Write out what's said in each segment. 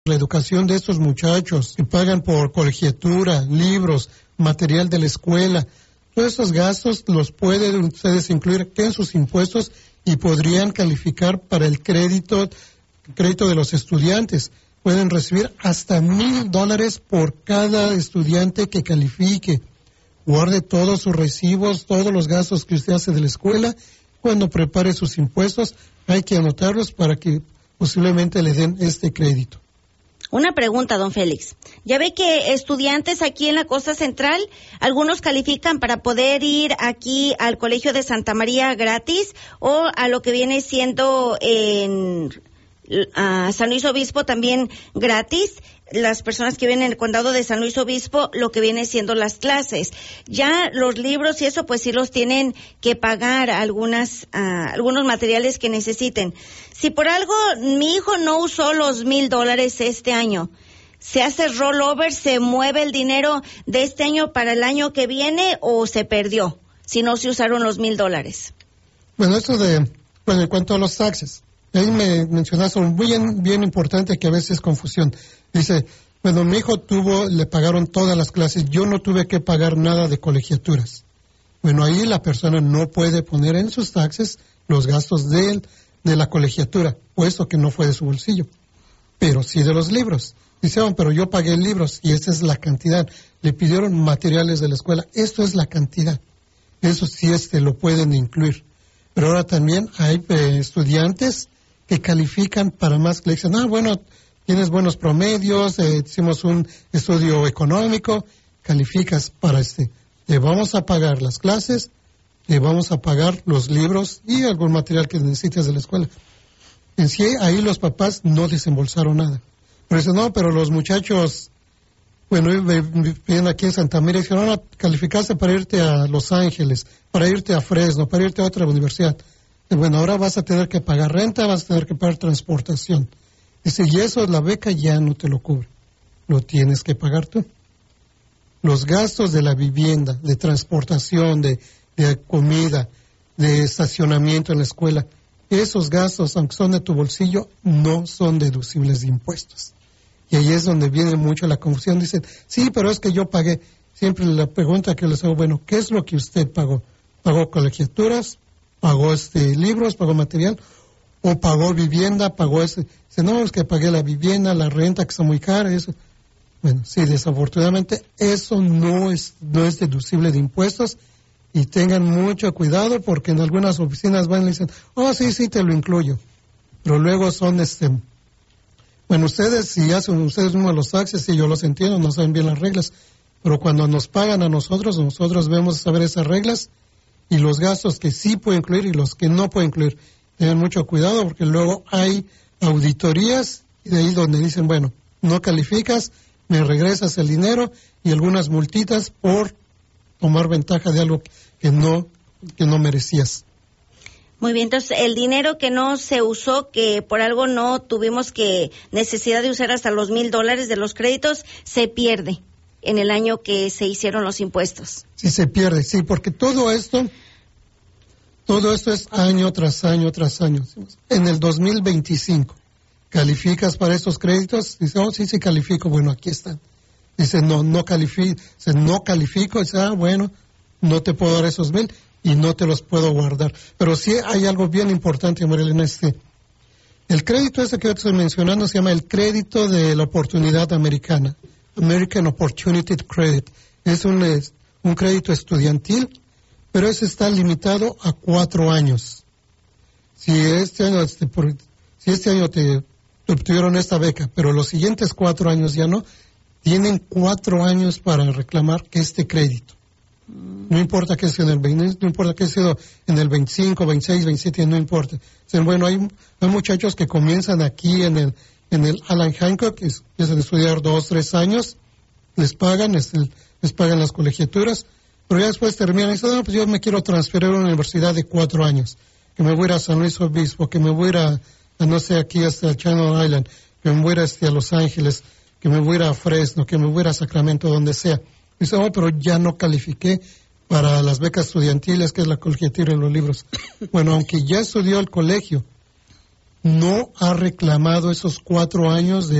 la educación de estos muchachos, que pagan por colegiatura, libros, material de la escuela. Todos esos gastos los pueden ustedes incluir en sus impuestos y podrían calificar para el crédito de los estudiantes. Pueden recibir hasta $1,000 por cada estudiante que califique. Guarde todos sus recibos, todos los gastos que usted hace de la escuela. Cuando prepare sus impuestos, hay que anotarlos para que posiblemente le den este crédito. Una pregunta, don Félix. Ya ve que estudiantes aquí en la Costa Central, algunos califican para poder ir aquí al Colegio de Santa María gratis o a lo que viene siendo en San Luis Obispo también gratis. Las personas que vienen en el condado de San Luis Obispo, lo que viene siendo las clases. Ya los libros y eso, pues sí los tienen que pagar algunos materiales que necesiten. Si por algo mi hijo no usó los $1,000 este año, ¿se hace rollover, se mueve el dinero de este año para el año que viene o se perdió si no se usaron los $1,000? Bueno, en cuanto a los taxes, ahí me mencionaste algo bien importante que a veces es confusión. Dice, bueno, mi hijo le pagaron todas las clases, yo no tuve que pagar nada de colegiaturas. Bueno, ahí la persona no puede poner en sus taxes los gastos de la colegiatura, puesto que no fue de su bolsillo, pero sí de los libros. Dice, pero yo pagué libros y esta es la cantidad. Le pidieron materiales de la escuela, esto es la cantidad. Eso sí lo pueden incluir. Pero ahora también hay estudiantes que califican para más, que le dicen, bueno, tienes buenos promedios, hicimos un estudio económico, calificas para te vamos a pagar las clases, te vamos a pagar los libros y algún material que necesites de la escuela. En sí, ahí los papás no desembolsaron nada. Pero dicen, no, pero los muchachos, bueno, vienen aquí en Santa María y dicen, no, calificaste para irte a Los Ángeles, para irte a Fresno, para irte a otra universidad. Y bueno, ahora vas a tener que pagar renta, vas a tener que pagar transportación. Dice, y eso la beca ya no te lo cubre, lo tienes que pagar tú. Los gastos de la vivienda, de transportación, de comida, de estacionamiento en la escuela, esos gastos, aunque son de tu bolsillo, no son deducibles de impuestos. Y ahí es donde viene mucho la confusión. Dicen, sí, pero es que yo pagué. Siempre la pregunta que les hago, bueno, ¿qué es lo que usted pagó? ¿Pagó colegiaturas? ¿Pagó libros? ¿Pagó material? ¿O pagó vivienda? ¿Pagó Dice, no, es que pagué la vivienda, la renta que está muy cara, eso. Bueno, sí, desafortunadamente eso no es deducible de impuestos y tengan mucho cuidado porque en algunas oficinas van y dicen, sí, te lo incluyo. Pero luego son, bueno, si hacen ustedes mismos los taxes, sí, yo los entiendo, no saben bien las reglas, pero cuando nos pagan a nosotros debemos saber esas reglas y los gastos que sí puede incluir y los que no puede incluir. Tengan mucho cuidado porque luego hay auditorías y de ahí donde dicen, bueno, no calificas, me regresas el dinero y algunas multitas por tomar ventaja de algo que no merecías. Muy bien, entonces el dinero que no se usó, que por algo no tuvimos necesidad de usar hasta los $1,000 de los créditos, se pierde en el año que se hicieron los impuestos. Sí, se pierde, sí, porque todo esto es año tras año tras año. En el 2025, ¿calificas para estos créditos? Dice, sí califico. Bueno, aquí están. Dice, no califico. Dice, bueno, no te puedo dar esos 1,000 y no te los puedo guardar. Pero sí hay algo bien importante, Marilena. El crédito que yo estoy mencionando se llama el crédito de la oportunidad americana. American Opportunity Credit. Es un crédito estudiantil, pero ese está limitado a 4 años. Si este año te obtuvieron esta beca, pero los siguientes 4 años ya no, tienen 4 años para reclamar este crédito. No importa que sea en el 20, no importa que sea en el 25, 26, 27, no importa. Bueno, hay muchachos que comienzan aquí en el Alan Hancock, que empiezan a estudiar 2, 3 años, les pagan las colegiaturas, pero ya después terminan y dicen, pues yo me quiero transferir a una universidad de 4 años, que me voy a ir a San Luis Obispo, que me voy a ir a no sé, aquí hasta Channel Island, que me voy a ir a Los Ángeles, que me voy a ir a Fresno, que me voy a ir a Sacramento, donde sea. Dice, pero ya no califiqué para las becas estudiantiles, que es la colegiatura y los libros. Bueno, aunque ya estudió el colegio, no ha reclamado esos 4 años del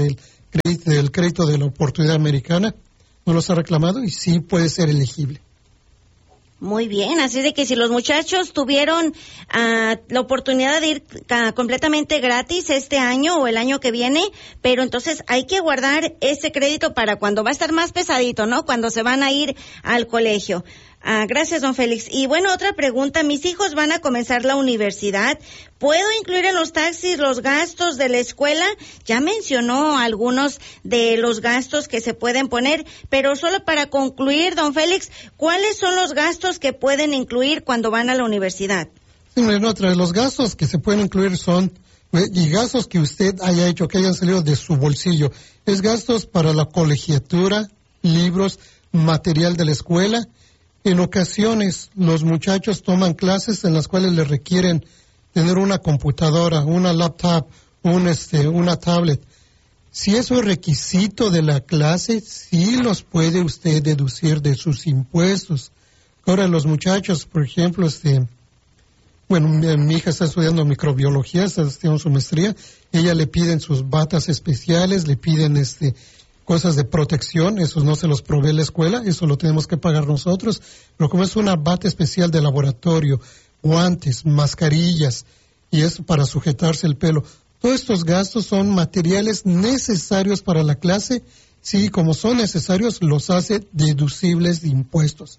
del crédito de la oportunidad americana, no los ha reclamado y sí puede ser elegible. Muy bien, así de que si los muchachos tuvieron la oportunidad de ir completamente gratis este año o el año que viene, pero entonces hay que guardar ese crédito para cuando va a estar más pesadito, ¿no? Cuando se van a ir al colegio. Gracias, don Félix. Y bueno, otra pregunta, mis hijos van a comenzar la universidad. ¿Puedo incluir en los taxis los gastos de la escuela? Ya mencionó algunos de los gastos que se pueden poner, pero solo para concluir, don Félix, ¿cuáles son los gastos que pueden incluir cuando van a la universidad? Sí, los gastos que se pueden incluir son, y gastos que usted haya hecho, que hayan salido de su bolsillo, es gastos para la colegiatura, libros, material de la escuela. En ocasiones los muchachos toman clases en las cuales les requieren tener una computadora, una laptop, una tablet. Si eso es requisito de la clase, sí los puede usted deducir de sus impuestos. Ahora los muchachos, por ejemplo, mi hija está estudiando microbiología, está estudiando su maestría, ella le piden sus batas especiales, le piden cosas de protección, eso no se los provee la escuela, eso lo tenemos que pagar nosotros, pero como es una bata especial de laboratorio, guantes, mascarillas, y eso para sujetarse el pelo, todos estos gastos son materiales necesarios para la clase, sí, como son necesarios, los hace deducibles de impuestos.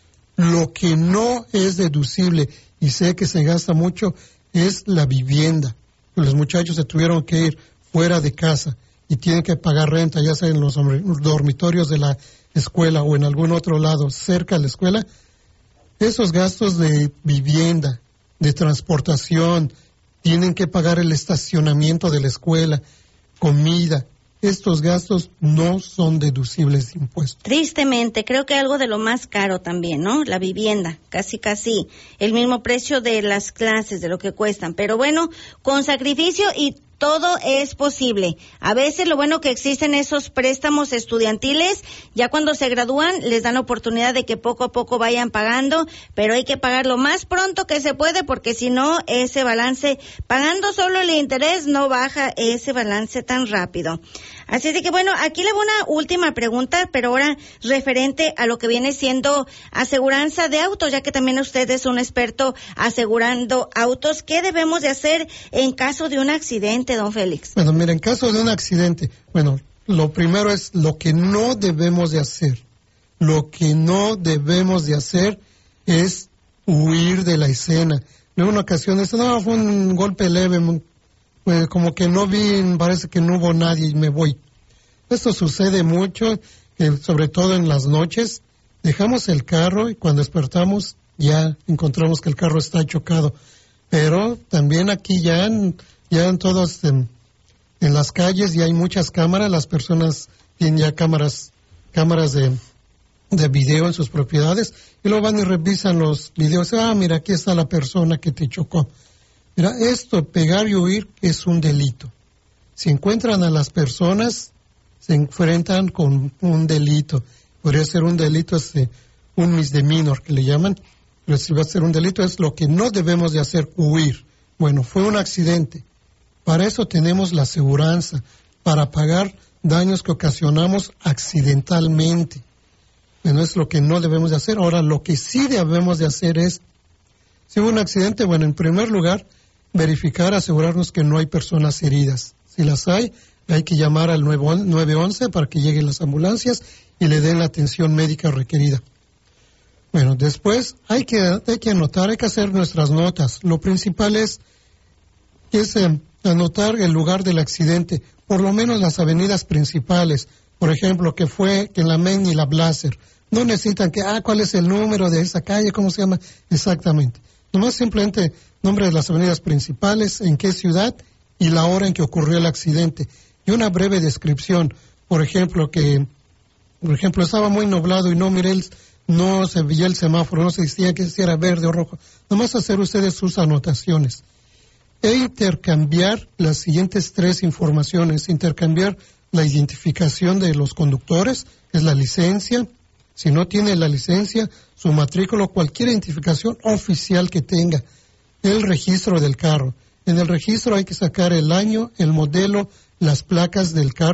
Lo que no es deducible, y sé que se gasta mucho, es la vivienda. Los muchachos se tuvieron que ir fuera de casa, y tienen que pagar renta, ya sea en los dormitorios de la escuela o en algún otro lado cerca de la escuela, esos gastos de vivienda, de transportación, tienen que pagar el estacionamiento de la escuela, comida, estos gastos no son deducibles de impuestos. Tristemente, creo que algo de lo más caro también, ¿no? La vivienda, casi el mismo precio de las clases, de lo que cuestan, pero bueno, con sacrificio y todo es posible. A veces lo bueno que existen esos préstamos estudiantiles, ya cuando se gradúan les dan la oportunidad de que poco a poco vayan pagando, pero hay que pagar lo más pronto que se puede porque si no ese balance, pagando solo el interés, no baja ese balance tan rápido. Así es de que bueno, aquí le voy una última pregunta, pero ahora referente a lo que viene siendo aseguranza de autos, ya que también usted es un experto asegurando autos. ¿Qué debemos de hacer en caso de un accidente, don Félix? Bueno, mira, en caso de un accidente, lo primero es lo que no debemos de hacer. Lo que no debemos de hacer es huir de la escena. En una ocasión, fue un golpe leve, pues como que no vi, parece que no hubo nadie y me voy. Esto sucede mucho, sobre todo en las noches. Dejamos el carro y cuando despertamos ya encontramos que el carro está chocado. Pero también aquí ya en todos, en las calles ya hay muchas cámaras, las personas tienen ya cámaras de video en sus propiedades y luego van y revisan los videos. Mira, aquí está la persona que te chocó. Mira, pegar y huir es un delito. Si encuentran a las personas, se enfrentan con un delito. Podría ser un delito, un misdemeanor que le llaman, pero si va a ser un delito es lo que no debemos de hacer, huir. Bueno, fue un accidente. Para eso tenemos la aseguranza, para pagar daños que ocasionamos accidentalmente. Bueno, es lo que no debemos de hacer. Ahora, lo que sí debemos de hacer es, si hubo un accidente, bueno, en primer lugar, verificar, asegurarnos que no hay personas heridas. Si las hay que llamar al 911 para que lleguen las ambulancias y le den la atención médica requerida. Bueno, después hay que anotar, hay que hacer nuestras notas. Lo principal es anotar el lugar del accidente, por lo menos las avenidas principales. Por ejemplo, que en la Main y la Blaser. No necesitan ¿cuál es el número de esa calle? ¿Cómo se llama? Exactamente. Nomás simplemente nombre de las avenidas principales, en qué ciudad y la hora en que ocurrió el accidente. Y una breve descripción, por ejemplo, estaba muy nublado y no se veía el semáforo, no se decía que si era verde o rojo. Nomás hacer ustedes sus anotaciones. E intercambiar las siguientes 3 informaciones. Intercambiar la identificación de los conductores, es la licencia. Si no tiene la licencia, su matrícula, cualquier identificación oficial que tenga. El registro del carro. En el registro hay que sacar el año, el modelo, las placas del carro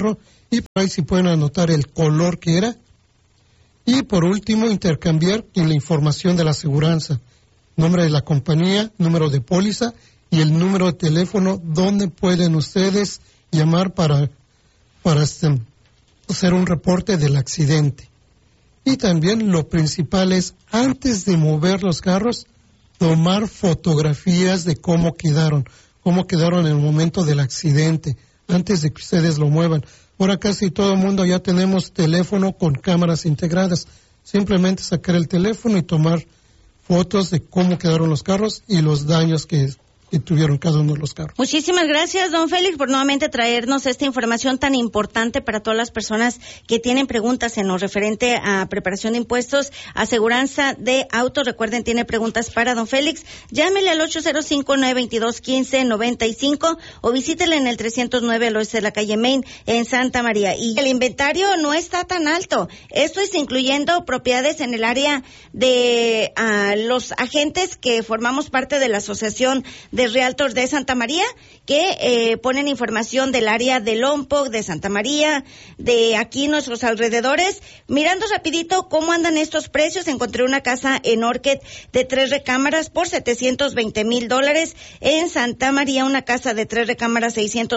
y por ahí si pueden anotar el color que era. Y por último, intercambiar la información de la aseguranza, nombre de la compañía, número de póliza y el número de teléfono donde pueden ustedes llamar para hacer un reporte del accidente. Y también lo principal es, antes de mover los carros, tomar fotografías de cómo quedaron en el momento del accidente, antes de que ustedes lo muevan. Ahora casi todo el mundo ya tenemos teléfono con cámaras integradas. Simplemente sacar el teléfono y tomar fotos de cómo quedaron los carros y los daños que tuvieron cada uno de los carros. Muchísimas gracias, don Félix, por nuevamente traernos esta información tan importante para todas las personas que tienen preguntas en lo referente a preparación de impuestos, aseguranza de autos. Recuerden, tiene preguntas para don Félix. Llámele al 805-922-1595 o visítele en el 309 al oeste de la calle Main en Santa María. Y el inventario no está tan alto. Esto es incluyendo propiedades en el área de los agentes que formamos parte de la Asociación de Realtors de Santa María, que ponen información del área de Lompoc, de Santa María, de aquí nuestros alrededores. Mirando rapidito cómo andan estos precios, encontré una casa en Orchid de 3 recámaras por $720,000. En Santa María, una casa de 3 recámaras,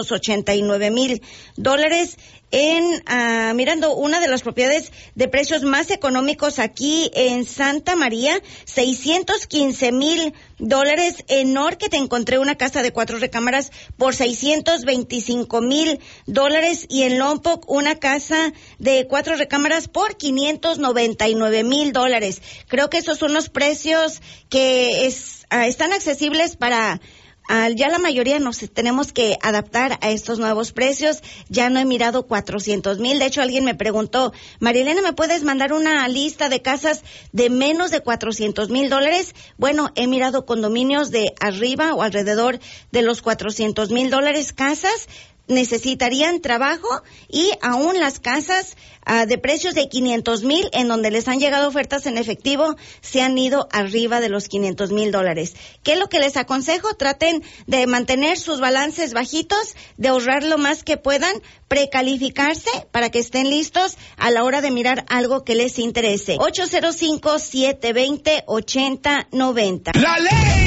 $689,000. Mirando una de las propiedades de precios más económicos aquí en Santa María, $615,000. En Orchid encontré una casa de 4 recámaras por $625,000 y en Lompoc una casa de 4 recámaras por $599,000. Creo que esos son los precios que están accesibles para... ya la mayoría nos tenemos que adaptar a estos nuevos precios. Ya no he mirado 400,000. De hecho, alguien me preguntó, Marilena, ¿me puedes mandar una lista de casas de menos de $400,000? Bueno, he mirado condominios de arriba o alrededor de los $400,000. Casas necesitarían trabajo y aún las casas de precios de $500,000 en donde les han llegado ofertas en efectivo se han ido arriba de los $500,000. ¿Qué es lo que les aconsejo? Traten de mantener sus balances bajitos, de ahorrar lo más que puedan, precalificarse para que estén listos a la hora de mirar algo que les interese. 805-720-8090. ¡La ley!